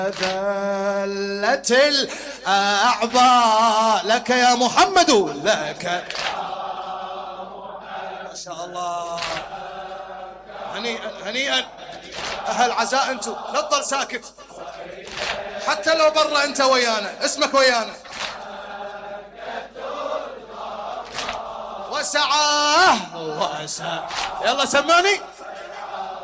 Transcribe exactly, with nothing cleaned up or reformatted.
ذلت الأعباء لك يا محمد لك. ما شاء الله. هنيئا هنيئا. أهل عزاء أنتم، لا تظل ساكت حتى لو برا أنت ويانا، اسمك ويانا. وسعاه وسعاه. يلا سمعني.